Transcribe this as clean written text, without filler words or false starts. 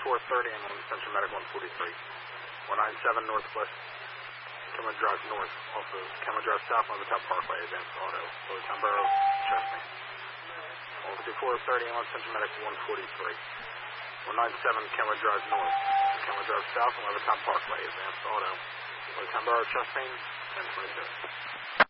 5430 and on Central Medic 143. 197 Northwest Kenwood Drive North, also Kenwood Drive South on the Top Parkway, Advanced Auto, Town Borough, Chesney. 5430 and on Central Medic 143. 197 Kenwood Drive North, Kenwood Drive South on the Top Parkway, Advanced Auto, Town Borough, Chesney, 1022.